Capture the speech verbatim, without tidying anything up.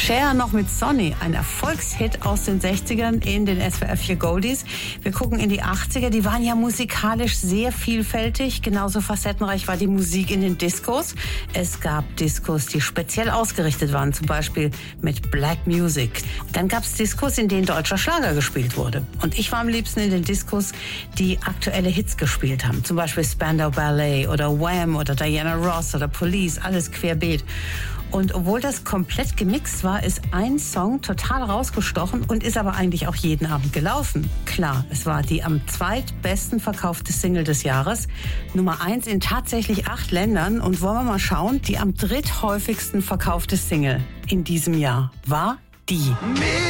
Cher noch mit Sonny, ein Erfolgshit aus den sechzigern in den S W R vier Goldies. Wir gucken in die achtziger, die waren ja musikalisch sehr vielfältig. Genauso facettenreich war die Musik in den Discos. Es gab Discos, die speziell ausgerichtet waren, zum Beispiel mit Black Music. Dann gab es Discos, in denen deutscher Schlager gespielt wurde. Und ich war am liebsten in den Discos, die aktuelle Hits gespielt haben. Zum Beispiel Spandau Ballet oder Wham oder Diana Ross oder Police, alles querbeet. Und obwohl das komplett gemixt war, ist ein Song total rausgestochen und ist aber eigentlich auch jeden Abend gelaufen. Klar, es war die am zweitbesten verkaufte Single des Jahres. Nummer eins in tatsächlich acht Ländern. Und wollen wir mal schauen, die am dritthäufigsten verkaufte Single in diesem Jahr war die.